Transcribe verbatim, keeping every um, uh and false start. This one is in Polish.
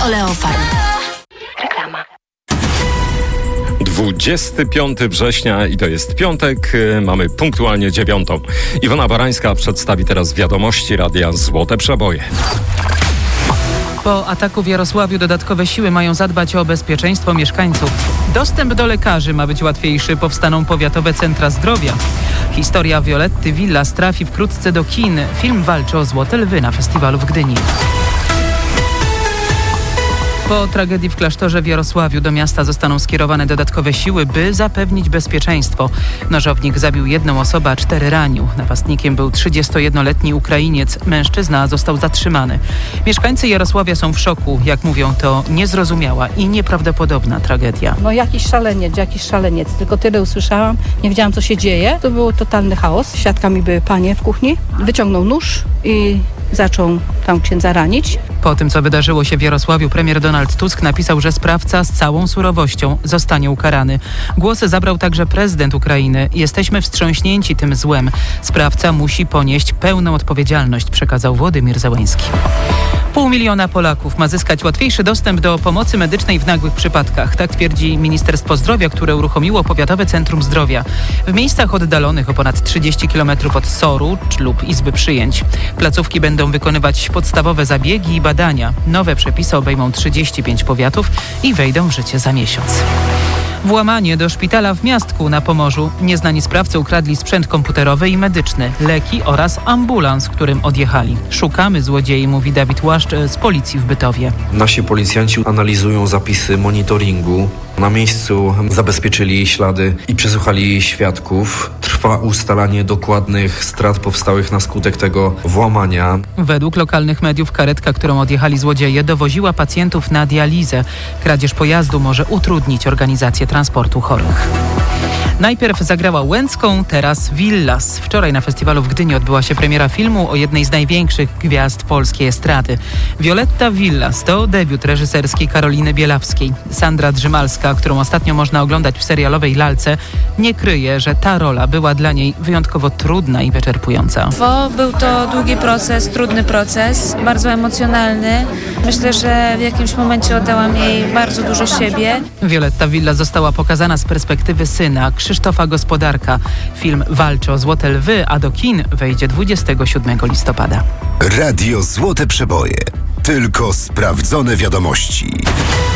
Oleofarm. Reklama. dwudziestego piątego września i to jest piątek, mamy punktualnie dziewiątą. Iwona Barańska przedstawi teraz wiadomości Radia Złote Przeboje. Po ataku w Jarosławiu dodatkowe siły mają zadbać o bezpieczeństwo mieszkańców. Dostęp do lekarzy ma być łatwiejszy, powstaną powiatowe centra zdrowia. Historia Violetty Villas trafi wkrótce do kin. Film walczy o Złote Lwy na festiwalu w Gdyni. Po tragedii w klasztorze w Jarosławiu do miasta zostaną skierowane dodatkowe siły, by zapewnić bezpieczeństwo. Nożownik zabił jedną osobę, a cztery ranił. Napastnikiem był trzydziestojednoletni Ukrainiec. Mężczyzna został zatrzymany. Mieszkańcy Jarosławia są w szoku. Jak mówią, to niezrozumiała i nieprawdopodobna tragedia. No jakiś szaleniec, jakiś szaleniec. Tylko tyle usłyszałam. Nie wiedziałam, co się dzieje. To był totalny chaos. Świadkami były panie w kuchni. Wyciągnął nóż i zaczął tam księdza ranić. Po tym, co wydarzyło się w Jarosławiu, premier Donald Tusk napisał, że sprawca z całą surowością zostanie ukarany. Głos zabrał także prezydent Ukrainy. Jesteśmy wstrząśnięci tym złem. Sprawca musi ponieść pełną odpowiedzialność, przekazał Władimir Zełenski. Pół miliona Polaków ma zyskać łatwiejszy dostęp do pomocy medycznej w nagłych przypadkach. Tak twierdzi Ministerstwo Zdrowia, które uruchomiło Powiatowe Centrum Zdrowia. W miejscach oddalonych o ponad trzydzieści kilometrów od S O R-u lub izby przyjęć. Placówki będą wykonywać podstawowe zabiegi i badania. Nowe przepisy obejmą trzydzieści pięć powiatów i wejdą w życie za miesiąc. Włamanie do szpitala w Miastku na Pomorzu. Nieznani sprawcy ukradli sprzęt komputerowy i medyczny, leki oraz ambulans, którym odjechali. Szukamy złodziei, mówi Dawid Łaszcz z policji w Bytowie. Nasi policjanci analizują zapisy monitoringu. Na miejscu zabezpieczyli ślady i przesłuchali świadków. Trwa ustalanie dokładnych strat powstałych na skutek tego włamania. Według lokalnych mediów karetka, którą odjechali złodzieje, dowoziła pacjentów na dializę. Kradzież pojazdu może utrudnić organizację transportu chorych. Najpierw zagrała Łęcką, teraz Villas. Wczoraj na festiwalu w Gdyni odbyła się premiera filmu o jednej z największych gwiazd polskiej estrady. Violetta Villas to debiut reżyserski Karoliny Bielawskiej. Sandra Drzymalska, którą ostatnio można oglądać w serialowej Lalce, nie kryje, że ta rola była dla niej wyjątkowo trudna i wyczerpująca. Bo był to długi proces, trudny proces, bardzo emocjonalny. Myślę, że w jakimś momencie oddałam jej bardzo dużo siebie. Violetta Villas została pokazana z perspektywy syna, Krzysztofa Gospodarka. Film walczy o Złote Lwy, a do kin wejdzie dwudziestego siódmego listopada. Radio Złote Przeboje. Tylko sprawdzone wiadomości.